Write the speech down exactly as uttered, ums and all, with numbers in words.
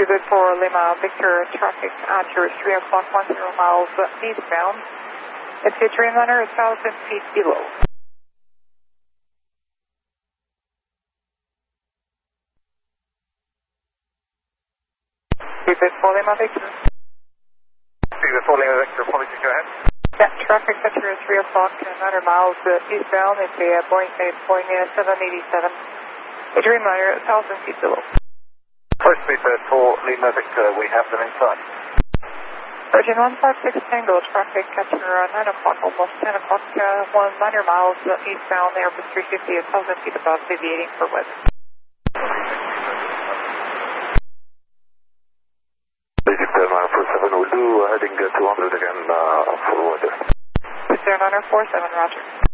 Good for Lima Victor, traffic accurate three o'clock, ten miles eastbound. It's a Dreamliner, one thousand feet below. Good for Lima Victor. Good for Lima Victor, policy, go ahead. Yeah, traffic center is three o'clock, nine miles eastbound. It's a Boeing, Boeing seven eighty-seven. A Dreamliner, one thousand feet below. First speedbird for Lima Victor, we have them inside. Virgin one five six Tango, traffic catcher uh, nine o'clock, almost ten o'clock, uh, one niner miles uh, eastbound, Airbus three fifty, one thousand feet above, deviating for weather. Victor nine four seven, we'll do uh, heading uh, two hundred again uh, for weather. Victor nine four seven, roger.